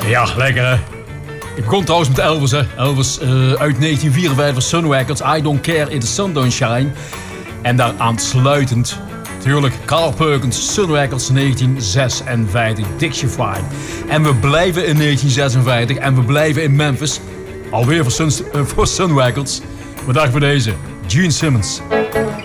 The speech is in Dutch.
Ja, lekker hè. Ik begon trouwens met Elvis hè. Elvis uit 1954 Sun Records, I Don't Care If The Sun Don't Shine. En daar aansluitend, natuurlijk, Carl Perkins, Sun Records 1956, Dixie Fine. En we blijven in 1956 en we blijven in Memphis. Alweer voor Sun Records. Bedankt voor deze, Gene Simmons.